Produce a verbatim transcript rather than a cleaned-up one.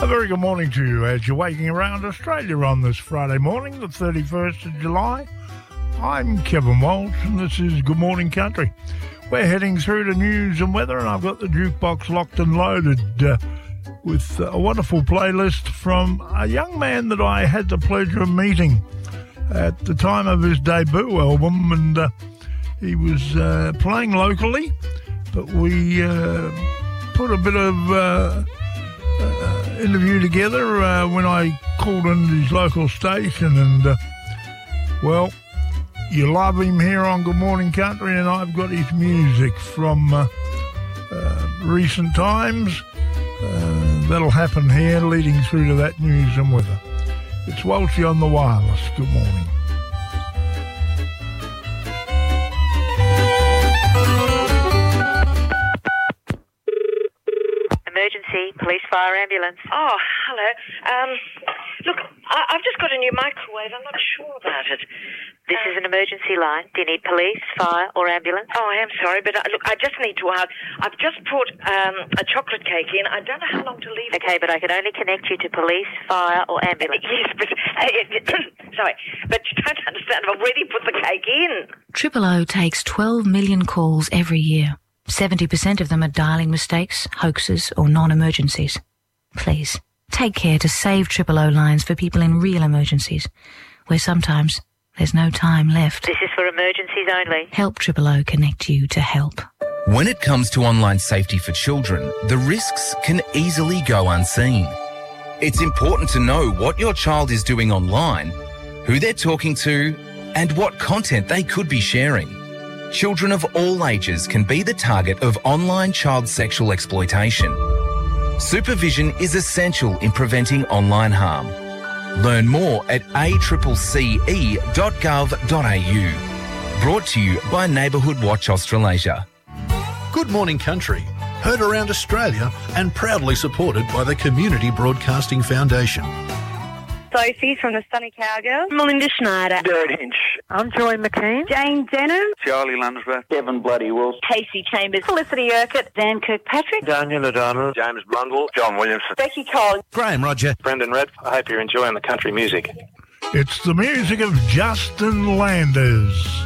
A very good morning to you as you're waking around Australia on this Friday morning, the thirty-first of July. I'm Kevin Walsh and this is Good Morning Country. We're heading through to news and weather, and I've got the jukebox locked and loaded uh, with a wonderful playlist from a young man that I had the pleasure of meeting at the time of his debut album, and uh, he was uh, playing locally, but we uh, put a bit of uh, uh, interview together uh, when I called into his local station, and uh, well, you love him here on Good Morning Country, and I've got his music from uh, uh, recent times. Uh, that'll happen here, leading through to that news and weather. It's Walshy on the wireless. Good morning. Emergency, police, fire, ambulance. Oh, hello. Um, look, I, I've just got a new microwave. I'm not sure about it. This uh, is an emergency line. Do you need police, fire, or ambulance? Oh, I am sorry, but uh, look, I just need to ask. I've just brought um, a chocolate cake in. I don't know how long to leave it. Okay, but I can only connect you to police, fire, or ambulance. Uh, yes, but... Uh, sorry, but you don't understand. I've already put the cake in. Triple O takes twelve million calls every year. seventy percent of them are dialing mistakes, hoaxes, or non-emergencies. Please, take care to save Triple O lines for people in real emergencies, where sometimes there's no time left. This is for emergencies only. Help Triple O connect you to help. When it comes to online safety for children, the risks can easily go unseen. It's important to know what your child is doing online, who they're talking to, and what content they could be sharing. Children of all ages can be the target of online child sexual exploitation. Supervision is essential in preventing online harm. Learn more at a c c e dot gov dot a u. Brought to you by Neighbourhood Watch Australasia. Good Morning Country, heard around Australia and proudly supported by the Community Broadcasting Foundation. Sophie from the Sunny Cowgirls. Melinda Schneider. Derek Hinch. I'm Joy McKean. Jane Denham. Charlie Lunsworth. Kevin Bloody Wilson. Casey Chambers. Felicity Urquhart. Dan Kirkpatrick. Daniel O'Donnell. James Blundell. John Williamson. Becky Collins. Graham Roger. Brendan Red. I hope you're enjoying the country music. It's the music of Justin Landers.